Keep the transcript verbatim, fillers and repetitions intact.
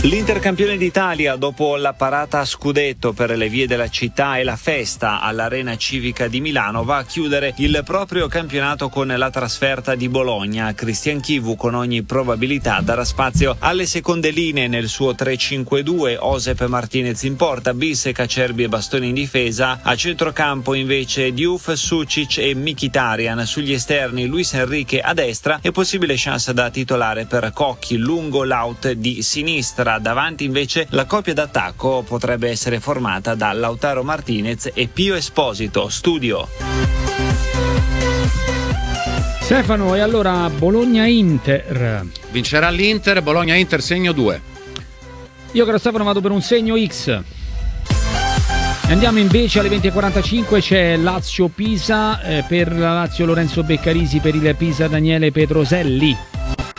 L'Inter campione d'Italia, dopo la parata a scudetto per le vie della città e la festa all'Arena Civica di Milano, va a chiudere il proprio campionato con la trasferta di Bologna. Cristian Chivu con ogni probabilità darà spazio alle seconde linee nel suo tre cinque due, Josep Martinez in porta, Bis, Cacerbi e Bastoni in difesa. A centrocampo invece Diouf, Sucic e Mkhitaryan, sugli esterni Luis Enrique a destra e possibile chance da titolare per Cocchi lungo l'out di sinistra. Davanti invece la coppia d'attacco potrebbe essere formata da Lautaro Martinez e Pio Esposito. Studio. Stefano, e allora Bologna-Inter. Vincerà l'Inter, Bologna-Inter segno due. Io, caro Stefano, vado per un segno X. Andiamo invece alle venti e quarantacinque, c'è Lazio-Pisa, eh, per la Lazio Lorenzo Beccarisi, per il Pisa Daniele Petroselli.